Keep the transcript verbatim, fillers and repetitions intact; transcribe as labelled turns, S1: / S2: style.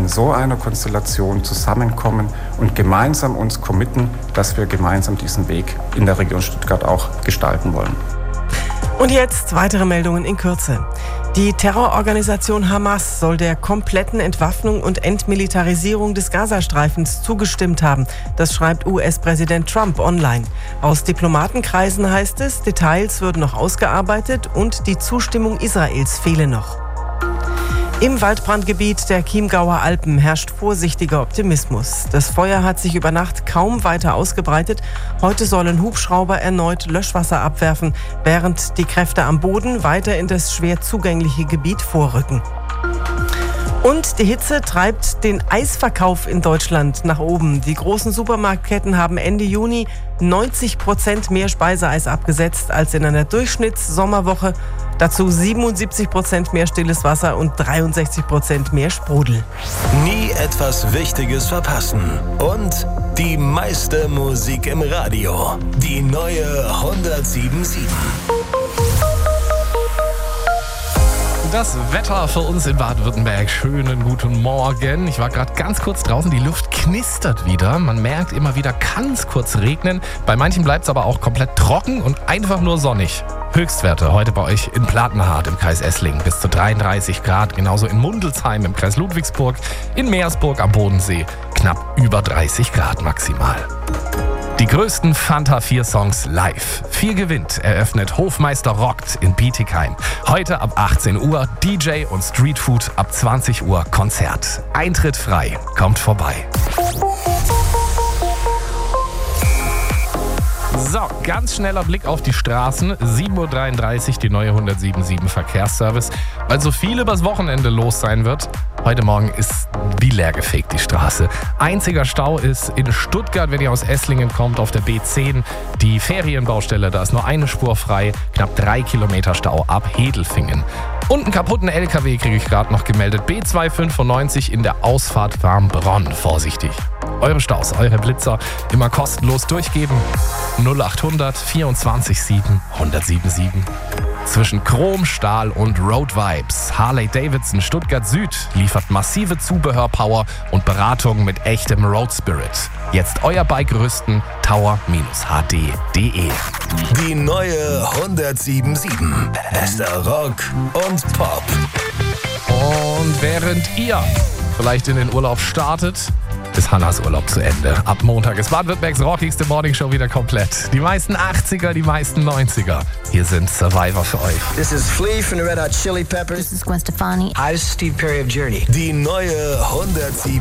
S1: in so einer Konstellation zusammenkommen und gemeinsam uns committen, dass wir gemeinsam diesen Weg in der Region Stuttgart auch gestalten wollen.
S2: Und jetzt weitere Meldungen in Kürze. Die Terrororganisation Hamas soll der kompletten Entwaffnung und Entmilitarisierung des Gazastreifens zugestimmt haben. Das schreibt U S-Präsident Trump online. Aus Diplomatenkreisen heißt es, Details würden noch ausgearbeitet und die Zustimmung Israels fehle noch. Im Waldbrandgebiet der Chiemgauer Alpen herrscht vorsichtiger Optimismus. Das Feuer hat sich über Nacht kaum weiter ausgebreitet. Heute sollen Hubschrauber erneut Löschwasser abwerfen, während die Kräfte am Boden weiter in das schwer zugängliche Gebiet vorrücken. Und die Hitze treibt den Eisverkauf in Deutschland nach oben. Die großen Supermarktketten haben Ende Juni neunzig Prozent mehr Speiseeis abgesetzt als in einer Durchschnittssommerwoche. Dazu siebenundsiebzig Prozent mehr stilles Wasser und dreiundsechzig Prozent mehr Sprudel.
S3: Nie etwas Wichtiges verpassen. Und die meiste Musik im Radio. Die neue hundertsieben Komma sieben.
S4: Das Wetter für uns in Baden-Württemberg. Schönen guten Morgen. Ich war gerade ganz kurz draußen. Die Luft knistert wieder. Man merkt immer wieder, kann es kurz regnen. Bei manchen bleibt es aber auch komplett trocken und einfach nur sonnig. Höchstwerte heute bei euch in Plattenhardt im Kreis Esslingen bis zu dreiunddreißig Grad. Genauso in Mundelsheim im Kreis Ludwigsburg. In Meersburg am Bodensee knapp über dreißig Grad maximal. Die größten Fanta vier Songs live. Vier gewinnt eröffnet Hofmeister Rockt in Bietigheim. Heute ab achtzehn Uhr D J und Streetfood ab zwanzig Uhr Konzert. Eintritt frei. Kommt vorbei. So, ganz schneller Blick auf die Straßen. sieben Uhr dreiunddreißig, die neue hundertsieben Komma sieben Verkehrsservice. Weil so viel übers Wochenende los sein wird. Heute Morgen ist wie leergefegt die Straße. Einziger Stau ist in Stuttgart, wenn ihr aus Esslingen kommt, auf der B zehn. Die Ferienbaustelle, da ist nur eine Spur frei. Knapp drei Kilometer Stau ab Hedelfingen. Und einen kaputten L K W kriege ich gerade noch gemeldet. B zweihundertfünfundneunzig in der Ausfahrt Farmbronn. Vorsichtig. Eure Staus, eure Blitzer immer kostenlos durchgeben. null achthundert vierundzwanzig sieben hundertsieben sieben. Zwischen Chrom, Stahl und Road Vibes. Harley Davidson Stuttgart Süd liefert massive Zubehörpower und Beratung mit echtem Road Spirit. Jetzt euer Bike rüsten, tower H D punkt de.
S3: Die neue hundertsieben Komma sieben. Bester Rock und Pop.
S4: Und während ihr vielleicht in den Urlaub startet, ist Hannas Urlaub zu Ende. Ab Montag ist Baden-Württembergs rockigste Morningshow wieder komplett. Die meisten achtziger, die meisten neunziger. Hier sind Survivor für euch.
S5: This is Flea from the Red Hot Chili Peppers.
S6: This is Gwen Stefani.
S5: Hi, this is Steve Perry of Journey.
S3: Die neue hundertsieben